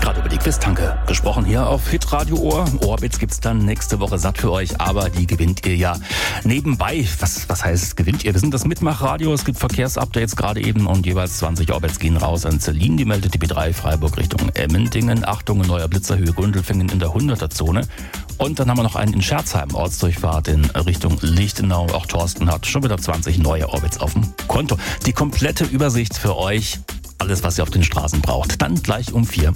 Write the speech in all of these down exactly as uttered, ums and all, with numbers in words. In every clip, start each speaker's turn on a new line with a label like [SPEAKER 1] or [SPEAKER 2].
[SPEAKER 1] Gerade über die Quiztanke gesprochen hier auf Hitradio Ohr. Orbits gibt's dann nächste Woche satt für euch, aber die gewinnt ihr ja nebenbei. Was, was heißt gewinnt ihr? Wir sind das Mitmachradio, es gibt Verkehrsupdates gerade eben und jeweils zwanzig Orbits gehen raus an Celine, die meldet die B drei Freiburg Richtung Emmendingen. Achtung, neuer Blitzer, Höhe Gundelfingen in der hunderter-Zone. Und dann haben wir noch einen in Scherzheim, Ortsdurchfahrt in Richtung Lichtenau. Auch Thorsten hat schon wieder zwanzig neue Orbits auf dem Konto. Die komplette Übersicht für euch. Alles, was ihr auf den Straßen braucht. Dann gleich um vier.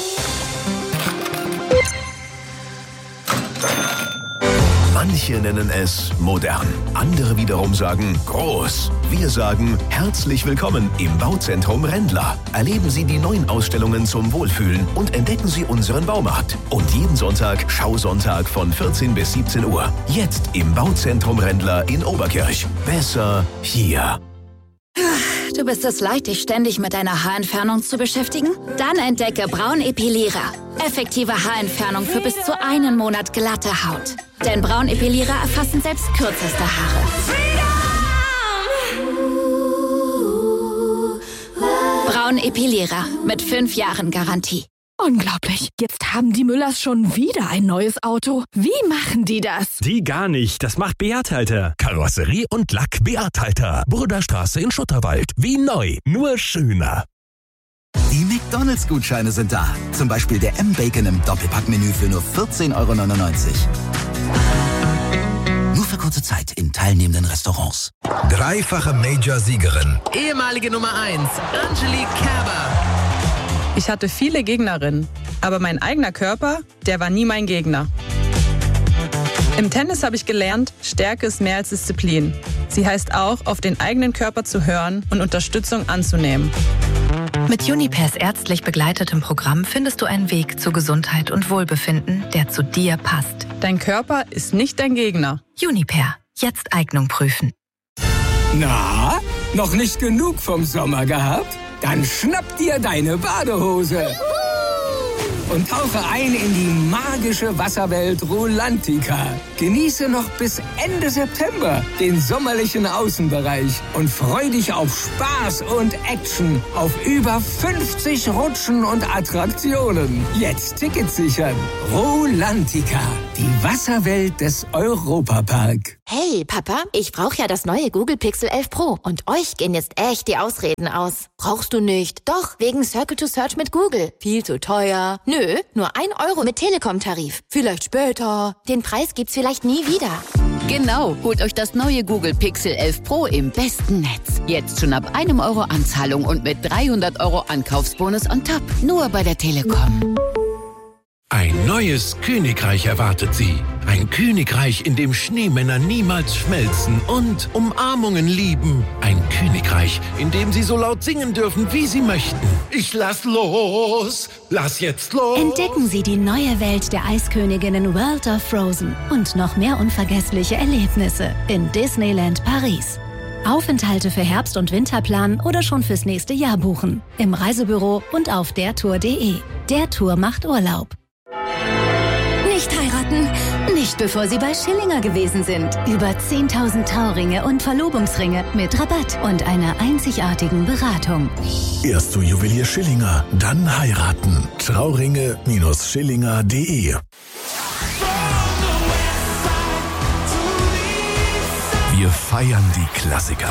[SPEAKER 2] Manche nennen es modern, andere wiederum sagen groß. Wir sagen herzlich willkommen im Bauzentrum Rendler. Erleben Sie die neuen Ausstellungen zum Wohlfühlen und entdecken Sie unseren Baumarkt. Und jeden Sonntag Schausonntag von vierzehn bis siebzehn Uhr. Jetzt im Bauzentrum Rendler in Oberkirch. Besser hier.
[SPEAKER 3] Du bist es leid, dich ständig mit deiner Haarentfernung zu beschäftigen? Dann entdecke Braun Epilierer. Effektive Haarentfernung für bis zu einen Monat glatte Haut. Denn Braun Epilierer erfassen selbst kürzeste Haare. Braun Epilierer mit fünf Jahren Garantie.
[SPEAKER 4] Unglaublich. Jetzt haben die Müllers schon wieder ein neues Auto. Wie machen die das?
[SPEAKER 5] Die gar nicht. Das macht Beat Halter.
[SPEAKER 6] Karosserie und Lack Beat Halter. Burderstraße in Schutterwald. Wie neu, nur schöner.
[SPEAKER 7] Die McDonalds-Gutscheine sind da. Zum Beispiel der M-Bacon im Doppelpackmenü für nur vierzehn Euro neunundneunzig. Nur für kurze Zeit in teilnehmenden Restaurants.
[SPEAKER 6] Dreifache Major-Siegerin.
[SPEAKER 8] Ehemalige Nummer eins, Angelique Kerber.
[SPEAKER 9] Ich hatte viele Gegnerinnen, aber mein eigener Körper, der war nie mein Gegner. Im Tennis habe ich gelernt, Stärke ist mehr als Disziplin. Sie heißt auch, auf den eigenen Körper zu hören und Unterstützung anzunehmen.
[SPEAKER 10] Mit Junipers ärztlich begleitetem Programm findest du einen Weg zu Gesundheit und Wohlbefinden, der zu dir passt.
[SPEAKER 9] Dein Körper ist nicht dein Gegner.
[SPEAKER 10] Juniper, jetzt Eignung prüfen.
[SPEAKER 11] Na, noch nicht genug vom Sommer gehabt? Dann schnapp dir deine Badehose und tauche ein in die magische Wasserwelt Rulantica. Genieße noch bis Ende September den sommerlichen Außenbereich und freu dich auf Spaß und Action auf über fünfzig Rutschen und Attraktionen. Jetzt Tickets sichern. Rulantica, die Wasserwelt des Europapark.
[SPEAKER 12] Hey, Papa, ich brauche ja das neue Google Pixel elf Pro und euch gehen jetzt echt die Ausreden aus. Brauchst du nicht? Doch, wegen Circle to Search mit Google. Viel zu teuer. Nö, nur ein Euro mit Telekom-Tarif. Vielleicht später. Den Preis gibt's vielleicht nie wieder.
[SPEAKER 13] Genau, holt euch das neue Google Pixel elf Pro im besten Netz. Jetzt schon ab einem Euro Anzahlung und mit dreihundert Euro Ankaufsbonus on top. Nur bei der Telekom.
[SPEAKER 6] Ein neues Königreich erwartet Sie. Ein Königreich, in dem Schneemänner niemals schmelzen und Umarmungen lieben. Ein Königreich, in dem Sie so laut singen dürfen, wie Sie möchten. Ich lass los, lass jetzt los.
[SPEAKER 14] Entdecken Sie die neue Welt der Eisköniginnen World of Frozen und noch mehr unvergessliche Erlebnisse in Disneyland Paris. Aufenthalte für Herbst- und Winterplan oder schon fürs nächste Jahr buchen. Im Reisebüro und auf dertour punkt de. Der Tour macht Urlaub.
[SPEAKER 15] Nicht heiraten, nicht bevor Sie bei Schillinger gewesen sind.
[SPEAKER 14] Über zehntausend Trauringe und Verlobungsringe mit Rabatt und einer einzigartigen Beratung.
[SPEAKER 6] Erst zu Juwelier Schillinger, dann heiraten. Trauringe Schillinger punkt de. Wir feiern die Klassiker.